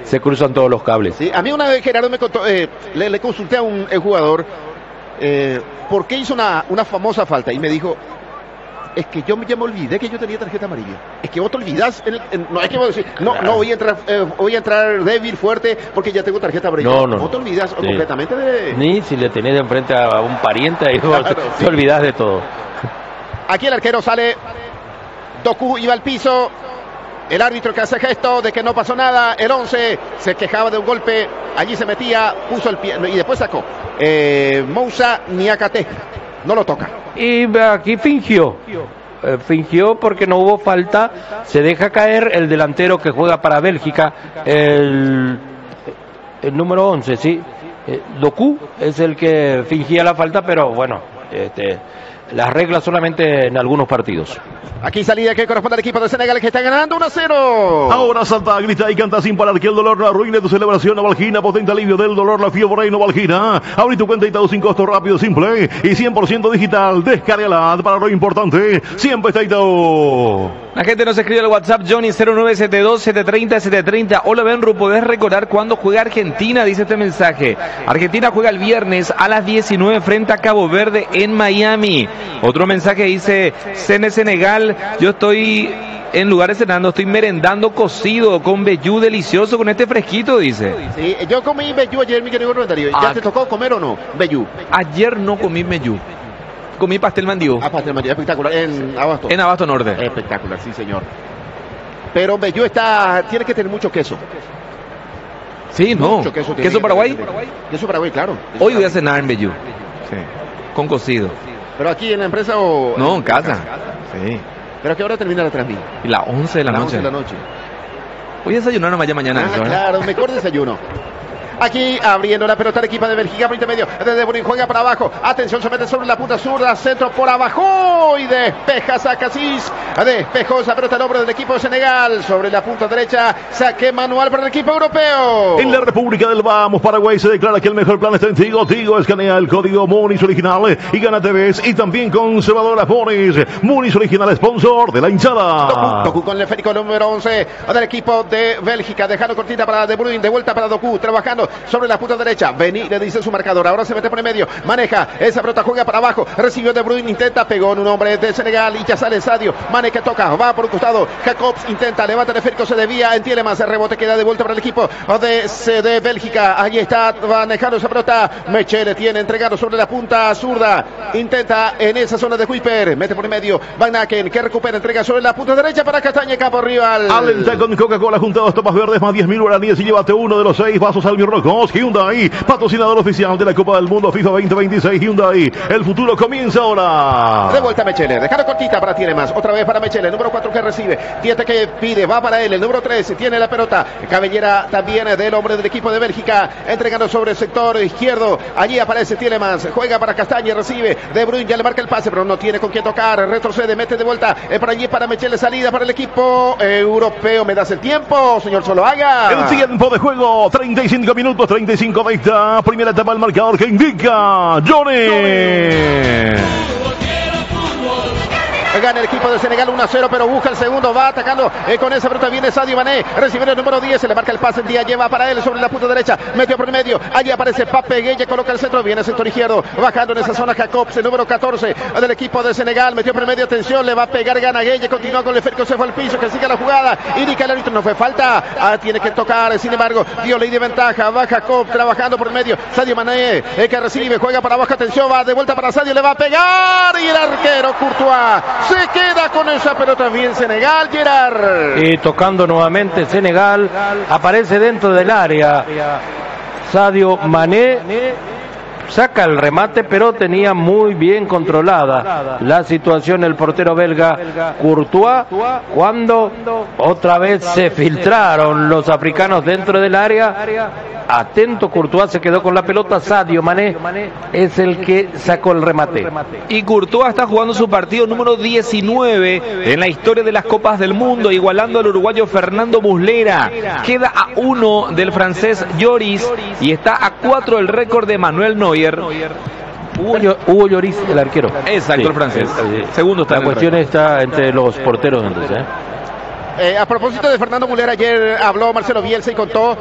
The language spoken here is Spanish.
se cruzan todos los cables. Sí, a mí una vez Gerardo me contó, le consulté a un jugador por qué hizo una famosa falta y me dijo, es que yo ya me olvidé que yo tenía tarjeta amarilla. Es que vos te olvidás, no es que vos decís, no voy a entrar débil, fuerte, porque ya tengo tarjeta amarilla. No. Vos te olvidás completamente de... Ni si le tenés de enfrente a un pariente, ahí claro, te olvidás de todo. Aquí el arquero sale, Doku iba al piso, el árbitro que hace gesto de que no pasó nada, el 11 se quejaba de un golpe, allí se metía, puso el pie y después sacó. Moussa Niakate, no lo toca. Y aquí fingió porque no hubo falta, se deja caer el delantero que juega para Bélgica, el número 11, sí, Doku es el que fingía la falta, pero bueno, las reglas solamente en algunos partidos. Aquí salida que corresponde al equipo de Senegal que está ganando 1-0. Ahora salta, grita y canta sin parar que el dolor no arruine tu celebración. Novalgina, potente alivio del dolor, la fiebre y Novalgina. Abrí tu cuenta y todo sin costo, rápido, simple y 100% digital. Descárgala para lo importante. Siempre está Ito. La gente nos escribe al WhatsApp Johnny 0972-730-730. Hola Benru, ¿podés recordar cuándo juega Argentina? Dice este mensaje. Argentina juega el viernes a las 19 frente a Cabo Verde en Miami. Otro mensaje dice, Senegal, yo estoy en lugares cenando, estoy merendando cocido con vellú delicioso con este fresquito, dice. Sí, yo comí vellú ayer, mi querido Rotario. ¿Ya te tocó comer o no? Vellú. Ayer no comí vellú. Comí pastel mandío. Pastel mandío, espectacular. En Abasto. En Abasto Norte. Espectacular, sí, señor. Pero vellú tiene que tener mucho queso. Sí, no. ¿Queso Paraguay? Queso Paraguay, claro. Hoy voy a cenar en vellú. Sí. Con cocido. ¿Pero aquí en la empresa o...? No, en casa. Sí. ¿Pero a qué hora termina la transmisión? Y las 11 de la noche. 11 de la noche. Voy a desayunar nomás ya mañana. Claro, mejor desayuno. Aquí abriendo la pelota el equipo de Bélgica por intermedio de De Bruyne, juega para abajo, atención, se mete sobre la punta zurda, centro por abajo y despeja Sacasís, despejó esa pelota el hombre del equipo de Senegal sobre la punta derecha, saque manual para el equipo europeo. En la República del Vamos, Paraguay se declara que el mejor plan está en Tigo. Tigo escanea el código Muniz original y gana TVs y también conservadora Muniz. Muniz original, sponsor de la hinchada. Doku con el esférico número 11 del equipo de Bélgica, dejando cortita para De Bruyne, de vuelta para Doku, trabajando sobre la punta derecha, Vení le dice su marcador, ahora se mete por el medio, maneja esa pelota, juega para abajo, recibió De Bruyne, intenta, pegó en un hombre de Senegal y ya sale Sadio Mané que toca, va por un costado, Jacobs intenta, levanta el esférico, se desvía, en Tielemans, el rebote queda de vuelta para el equipo de Bélgica, allí está manejando esa pelota, Mechele tiene entregado sobre la punta zurda, intenta en esa zona de Kuiper, mete por el medio, Van Aken que recupera, entrega sobre la punta derecha para Castaña, campo rival. Alenta con Coca-Cola junto a dos tomas verdes más 10.000 guaraníes y llévate uno de los 6 vasos albirrojos. Hyundai, patrocinador oficial de la Copa del Mundo FIFA 2026. Hyundai, el futuro comienza ahora. De vuelta Mechele, dejando cortita para Tielemans, otra vez para Mechele, el número 4 que recibe, Diete que pide, va para él, el número 3 tiene la pelota, cabellera también del hombre del equipo de Bélgica, entregando sobre el sector izquierdo, allí aparece Tielemans, juega para Castaña, recibe, De Bruyne ya le marca el pase, pero no tiene con quién tocar, retrocede, mete de vuelta, por allí para Mechele, salida para el equipo europeo. ¿Me das el tiempo, señor Zuluaga? El tiempo de juego, 35 minutos, 35 de esta primera etapa del marcador que indica Johnny. Gana el equipo de Senegal 1-0, pero busca el segundo, va atacando con esa pelota, viene Sadio Mané, recibe el número 10, se le marca el pase, el día lleva para él sobre la punta derecha, metió por el medio, allí aparece Pape Gueye, coloca el centro, viene el sector izquierdo, bajando en esa zona Jacobs, el número 14 del equipo de Senegal, metió por el medio, atención, le va a pegar, gana Gueye, continúa con el esférico, se fue al piso, que siga la jugada, indica el árbitro, no fue falta, tiene que tocar, sin embargo, dio ley de ventaja, va Jacob trabajando por el medio, Sadio Mané, que recibe, juega para abajo, atención, va de vuelta para Sadio, le va a pegar, y el arquero Courtois se queda con esa pelota bien Senegal, Gerard. Y tocando nuevamente Senegal, aparece dentro del área Sadio Mané, saca el remate, pero tenía muy bien controlada la situación el portero belga Courtois, cuando otra vez se filtraron los africanos dentro del área. Atento, Courtois se quedó con la pelota, Sadio Mané es el que sacó el remate. Y Courtois está jugando su partido número 19 en la historia de las Copas del Mundo, igualando al uruguayo Fernando Muslera. Queda a 1 del francés Lloris y está a 4 el récord de Manuel Neuer. Hugo Lloris, el arquero. Exacto, sí, el francés. Segundo está. La cuestión está entre los porteros entonces. A propósito de Fernando Muslera, ayer habló Marcelo Bielsa y contó